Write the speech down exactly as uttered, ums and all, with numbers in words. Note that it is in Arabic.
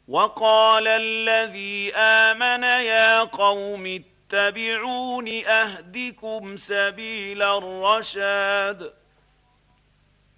وقال الذي آمن يا قوم اتبعون أهدكم سبيل الرشاد